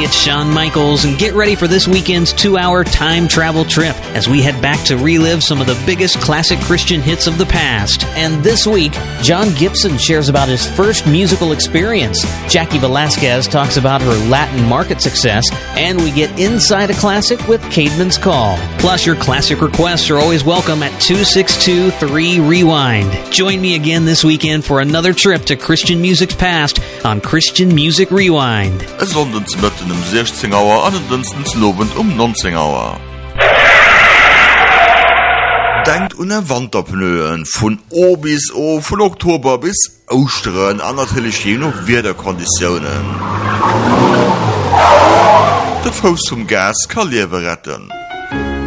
it's Shawn Michaels, and get ready for this weekend's 2-hour time travel trip as we head back to relive some of the biggest classic Christian hits of the past. And this week, John Gibson shares about his first musical experience. Jackie Velasquez talks about her Latin market success, and we get inside a classic with Caedmon's Call. Plus, your classic requests are always welcome at 262-3-REWIND. Join me again this weekend for another trip to Christian music's past on Christian Music Rewind. Sonnens mitten 16 Uhr, an Dienstens lobend 19 Uhr. Denkt an Wanderpnöen von O bis O, von Oktober bis Ostern, an natürlich je noch Wetterkonditionen. Das Haus zum Gas kann Leben retten.